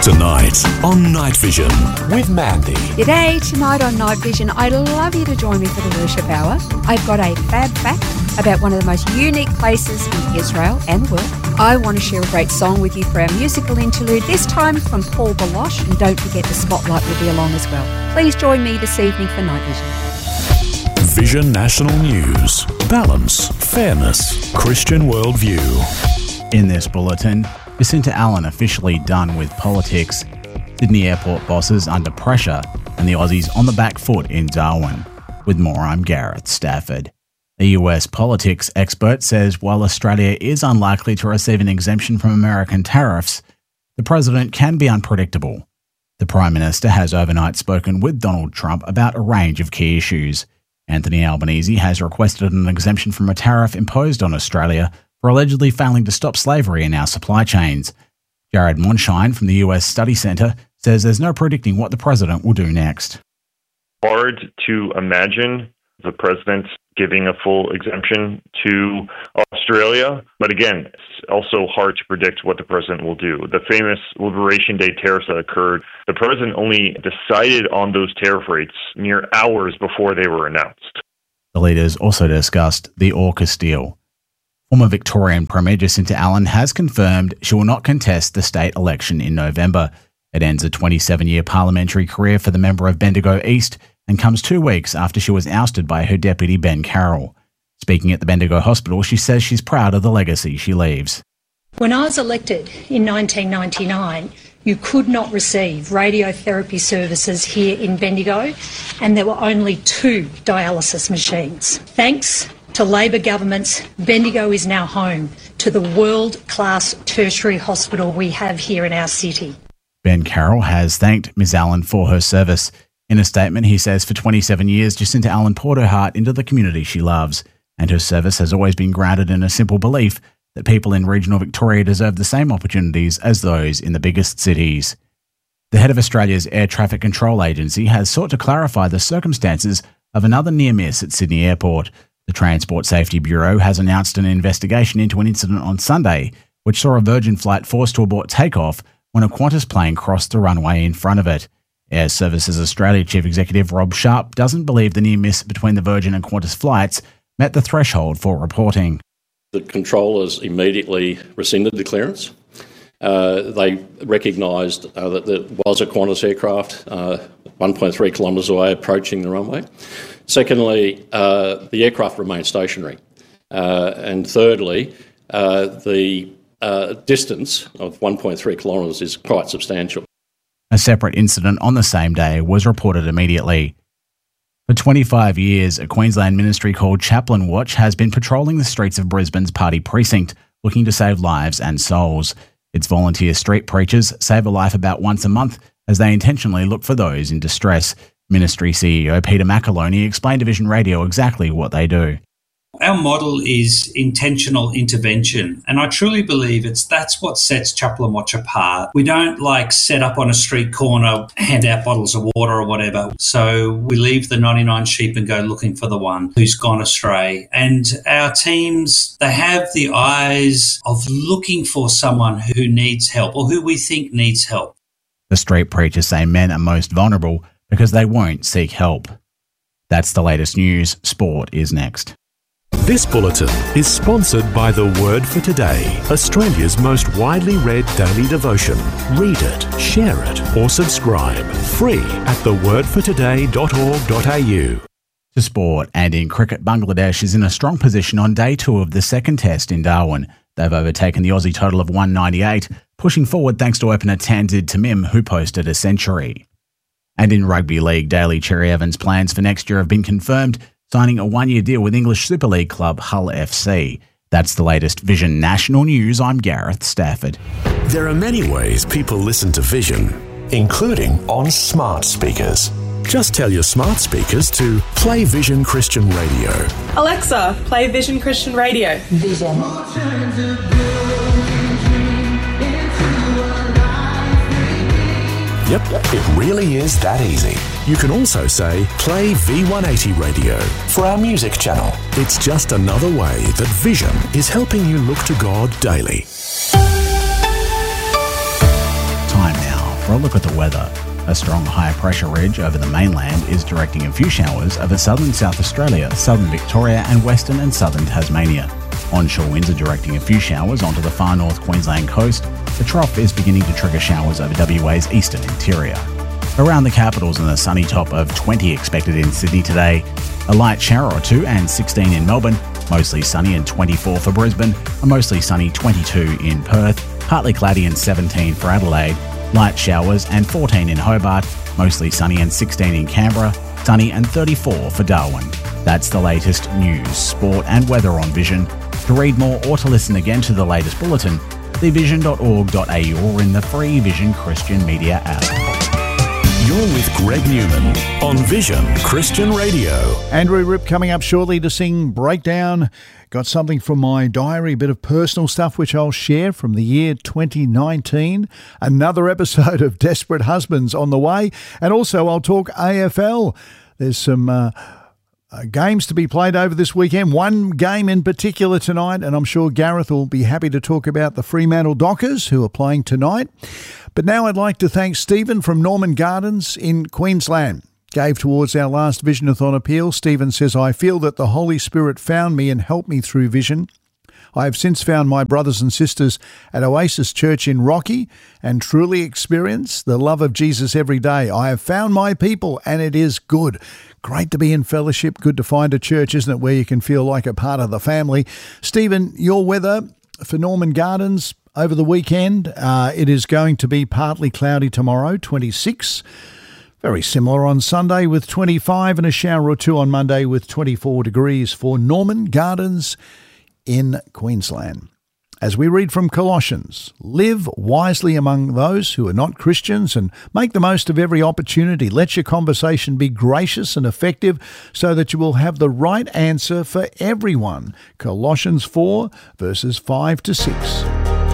Tonight on Night Vision with Mandy. G'day, tonight on Night Vision, I'd love you to join me for the worship hour. I've got a fab fact about one of the most unique places in Israel and the world. I want to share a great song with you for our musical interlude, this time from Paul Baloche, and don't forget the Spotlight will be along as well. Please join me this evening for Night Vision. Vision National News. Balance, fairness, Christian worldview. In this bulletin, Jacinta Allen officially done with politics, Sydney Airport bosses under pressure, and the Aussies on the back foot in Darwin. With more, I'm Gareth Stafford. A US politics expert says while Australia is unlikely to receive an exemption from American tariffs, the president can be unpredictable. The Prime Minister has overnight spoken with Donald Trump about a range of key issues. Anthony Albanese has requested an exemption from a tariff imposed on Australia for allegedly failing to stop slavery in our supply chains. Jared Monshine from the US Study Centre says there's no predicting what the president will do next. Hard to imagine the president giving a full exemption to Australia. But again, it's also hard to predict what the president will do. The famous Liberation Day tariffs that occurred, the president only decided on those tariff rates mere hours before they were announced. The leaders also discussed the AUKUS deal. Former Victorian Premier Jacinta Allen has confirmed she will not contest the state election in November. It ends a 27-year parliamentary career for the member of Bendigo East and comes 2 weeks after she was ousted by her deputy Ben Carroll. Speaking at the Bendigo Hospital, she says she's proud of the legacy she leaves. When I was elected in 1999, you could not receive radiotherapy services here in Bendigo, and there were only 2 dialysis machines. Thanks to Labor governments, Bendigo is now home to the world-class tertiary hospital we have here in our city. Ben Carroll has thanked Ms Allen for her service. In a statement, he says for 27 years, Jacinta Allen poured her heart into the community she loves, and her service has always been grounded in a simple belief that people in regional Victoria deserve the same opportunities as those in the biggest cities. The head of Australia's Air Traffic Control Agency has sought to clarify the circumstances of another near miss at Sydney Airport. The Transport Safety Bureau has announced an investigation into an incident on Sunday, which saw a Virgin flight forced to abort takeoff when a Qantas plane crossed the runway in front of it. Air Services Australia Chief Executive Rob Sharp doesn't believe the near miss between the Virgin and Qantas flights met the threshold for reporting. The controllers immediately rescinded the clearance. They recognised that there was a Qantas aircraft 1.3 kilometres away approaching the runway. Secondly, the aircraft remained stationary. And thirdly, the distance of 1.3 kilometres is quite substantial. A separate incident on the same day was reported immediately. For 25 years, a Queensland ministry called Chaplain Watch has been patrolling the streets of Brisbane's party precinct, looking to save lives and souls. Its volunteer street preachers save a life about once a month as they intentionally look for those in distress. Ministry CEO Peter McAloney explained to Vision Radio exactly what they do. Our model is intentional intervention, and I truly believe that's what sets Chaplain Watch apart. We don't set up on a street corner, hand out bottles of water or whatever. So we leave the 99 sheep and go looking for the one who's gone astray. And our teams, they have the eyes of looking for someone who needs help or who we think needs help. The street preachers say men are most vulnerable because they won't seek help. That's the latest news. Sport is next. This bulletin is sponsored by The Word for Today, Australia's most widely read daily devotion. Read it, share it, or subscribe. Free at thewordfortoday.org.au. To sport, and in cricket, Bangladesh is in a strong position on day 2 of the second test in Darwin. They've overtaken the Aussie total of 198, pushing forward thanks to opener Tanzid Tamim, who posted a century. And in rugby league, Daly Cherry Evans' plans for next year have been confirmed, signing a 1-year deal with English Super League club Hull FC. That's the latest Vision National News. I'm Gareth Stafford. There are many ways people listen to Vision, including on smart speakers. Just tell your smart speakers to play Vision Christian Radio. Alexa, play Vision Christian Radio. Vision. Yep, it really is that easy. You can also say, play V180 Radio for our music channel. It's just another way that Vision is helping you look to God daily. Time now a look at the weather. A strong high pressure ridge over the mainland is directing a few showers over southern South Australia, southern Victoria and western and southern Tasmania. Onshore winds are directing a few showers onto the far north Queensland coast. The trough is beginning to trigger showers over WA's eastern interior. Around the capitals and a sunny top of 20 expected in Sydney today. A light shower or two and 16 in Melbourne. Mostly sunny and 24 for Brisbane. A mostly sunny 22 in Perth. Partly cloudy and 17 for Adelaide. Light showers and 14 in Hobart. Mostly sunny and 16 in Canberra. Sunny and 34 for Darwin. That's the latest news, sport and weather on Vision. To read more or to listen again to the latest bulletin, thevision.org.au or in the free Vision Christian Media app. You're with Greg Newman on Vision Christian Radio. Andrew Rip coming up shortly to sing Breakdown. Got something from my diary, a bit of personal stuff which I'll share from the year 2019. Another episode of Desperate Husbands on the way. And also I'll talk AFL. There's some games to be played over this weekend. One game in particular tonight, and I'm sure Gareth will be happy to talk about the Fremantle Dockers who are playing tonight. But now I'd like to thank Stephen from Norman Gardens in Queensland. Gave towards our last Vision-a-thon appeal. Stephen says, I feel that the Holy Spirit found me and helped me through Vision. I have since found my brothers and sisters at Oasis Church in Rocky and truly experienced the love of Jesus every day. I have found my people and it is good. Great to be in fellowship. Good to find a church, isn't it, where you can feel like a part of the family. Stephen, your weather for Norman Gardens over the weekend, it is going to be partly cloudy tomorrow, 26. Very similar on Sunday with 25 and a shower or two on Monday with 24 degrees for Norman Gardens in Queensland. As we read from Colossians, live wisely among those who are not Christians and make the most of every opportunity. Let your conversation be gracious and effective so that you will have the right answer for everyone. Colossians 4 verses 5 to 6.